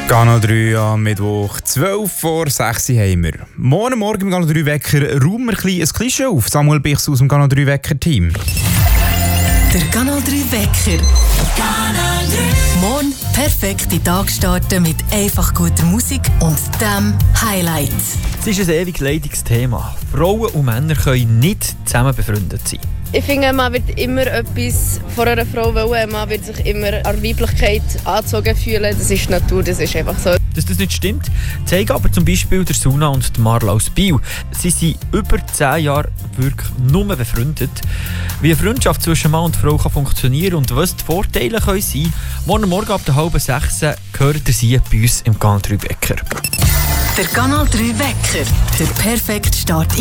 Kanal 3 am Mittwoch, 12:06 haben wir. Morgen im Kanal 3 Wecker räumen wir ein Klischee auf. Samuel Bichs aus dem Kanal 3 Wecker-Team. Der Kanal 3 Wecker. Kanal 3. Morgen perfekt in den Tag starten mit einfach guter Musik und dem Highlight. Es ist ein ewig leidiges Thema. Frauen und Männer können nicht zusammen befreundet sein. Ich finde, man wird immer etwas von einer Frau wollen. Man wird sich immer an Weiblichkeit angezogen fühlen. Das ist Natur, das ist einfach so. Dass das nicht stimmt, zeigen aber zum Beispiel der Suna und die Marla aus Biel. Sie sind über 10 Jahre wirklich nur befreundet. Wie eine Freundschaft zwischen Mann und Frau kann funktionieren und was die Vorteile können sein, morgen ab der 5:30 gehört ihr sie bei uns im Kanal 3 Wecker. Der Kanal 3 Wecker. Der perfekte Start